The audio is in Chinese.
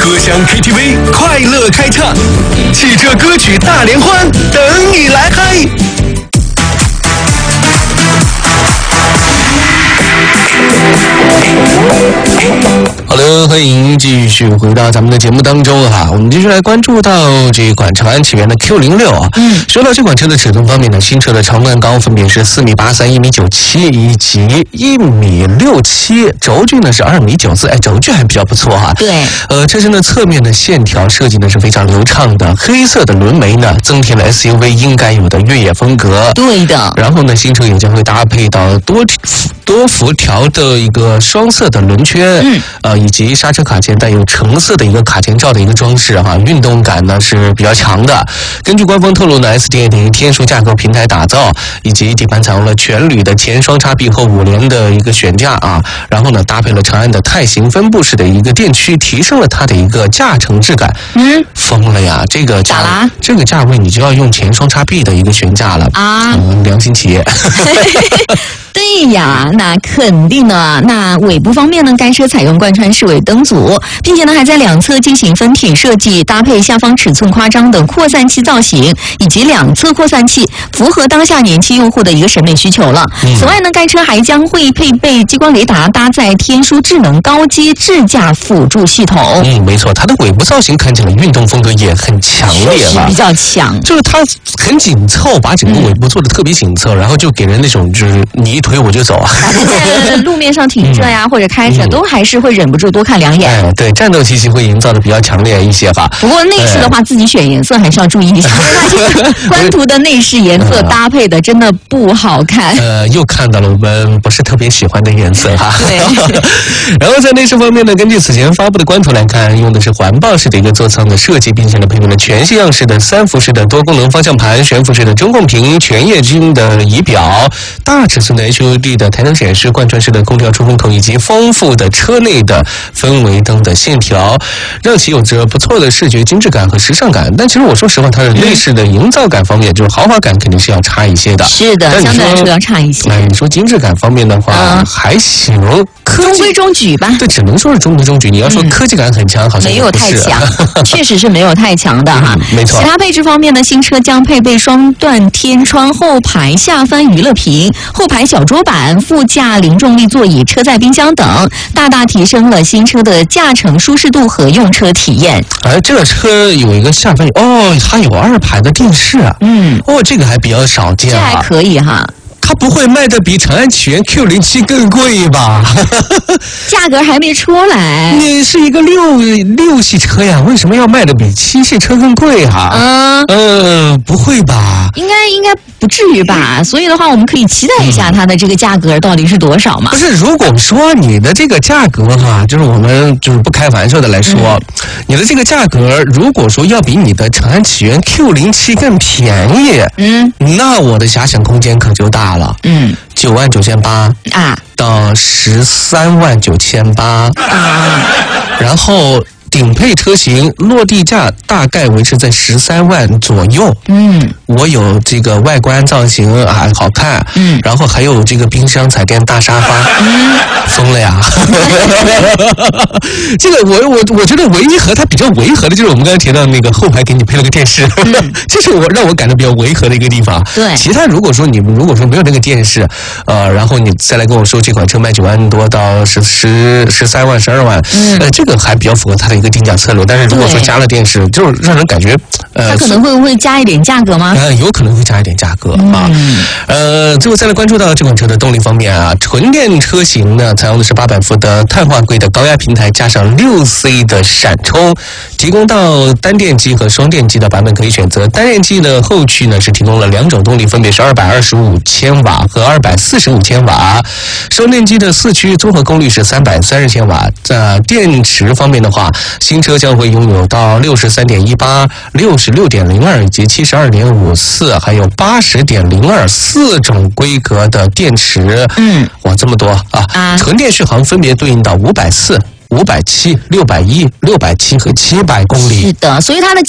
车厢 KTV 快乐开唱，汽车歌曲大联欢，等你来嗨。好的，欢迎继续回到咱们的节目当中哈。我们继续来关注到这款长安启源的 Q06啊。说到这款车的尺寸方面呢，新车的长宽高分别是4.83米、1.97米以及1.67米，轴距呢是2.94米，轴距还比较不错哈。 对。 车身的侧面的线条设计呢是非常流畅的，黑色的轮眉呢增添了 SUV 应该有的越野风格。 对的。 然后呢，新车也将会搭配到多辐条的一个双色的轮圈，以及刹车卡钳带有橙色的一个卡钳罩的一个装饰哈，运动感呢是比较强的。根据官方透露呢 ，SDA 天数架构平台打造，以及底盘采用了全铝的前双叉臂后5连的一个悬架啊，然后呢搭配了长安的钛型分布式的一个电驱，提升了它的一个驾乘质感。疯了呀！这个价位你就要用前双叉臂的一个悬架了啊！良心企业。 对呀，那肯定的。那尾部方面呢，该车采用贯穿式尾灯组，并且呢还在两侧进行分体设计，搭配下方尺寸夸张的扩散器造型，以及两侧扩散器，符合当下年轻用户的一个审美需求了。此外呢，该车还将会配备激光雷达，搭载天枢智能高阶智驾辅助系统。 没错，它的尾部造型看起来运动风格也很强烈了， 比较强， 就是它很紧凑，把整个尾部做的特别紧凑，然后就给人那种就是你一推我就走啊。 在路面上停着呀，或者开着，都还是会忍不住多看两眼。 对，战斗气息会营造的比较强烈一些哈。 不过内饰的话，自己选颜色还是要注意一下，因为它这个官图的内饰颜色搭配的真的不好看。 又看到了我们不是特别喜欢的颜色哈。 对。 然后在内饰方面呢，根据此前发布的官图来看，用的是环抱式的一个座舱的设计，并且呢配备了全系样式的3辐式的多功能方向盘、悬浮式的中控屏、全液晶的仪表、大尺寸的 HUD 的台灯显示、贯穿式的空调出风口，以及丰富的车内的氛围灯的线条，让其有着不错的视觉精致感和时尚感。但其实我说实话，它的内饰的营造感方面，就是豪华感肯定是要差一些的。 是的，相对来说要差一些。 你说精致感方面的话，还行， 中规中矩吧。 对，只能说是中规中矩。你要说科技感很强，好像没有太强，确实是没有太强的哈。 没错。 其他配置方面呢，新车将配备双段天窗、后排下翻娱乐屏、后排小桌板、副驾零重力座椅、车载冰箱等，大大提升了新车的驾乘舒适度和用车体验。 这个车有一个下翻它有2排的电视啊。这个还比较少见啊。 这还可以哈。 它不会卖的比长安启源 Q07 更贵吧？ 价格还没出来。 你是一个六系车呀，为什么要卖的比7系车更贵哈？不会吧？ 应该不至于吧？所以的话，我们可以期待一下它的这个价格到底是多少嘛？ 不是，如果说你的这个价格哈，就是我们就是不开玩笑的来说，你的这个价格如果说要比你的长安启源 Q07 更便宜，那我的遐想空间可就大了。99800啊，到139800啊，然后顶配车型落地价大概维持在13万左右。我有这个外观造型还好看，然后还有这个冰箱、彩电、大沙发，疯了呀！这个我觉得它比较违和的就是我们刚才提到那个后排给你配了个电视，这是让我感到比较违和的一个地方。 对， 其他如果说没有那个电视，然后你再来跟我说这款车卖9万多到13万、12万，这个还比较符合它的一个定价策略。但是如果说加了电视，就是让人感觉它可能会加一点价格吗？ 有可能会加一点价格啊。最后再来关注到这款车的动力方面啊，纯电车型呢采用的是800伏的碳化硅的高压平台，加上6C 的闪充，提供到单电机和双电机的版本可以选择。单电机的后驱呢是提供了2种动力，分别是225千瓦和245千瓦。双电机的4驱综合功率是330千瓦。在电池方面的话，新车将会拥有到63.18、66.02以及72.54，还有80.02，4种规格的电池。哇，这么多啊！纯电续航分别对应到540、570、610、670和700公里。 是的，所以它的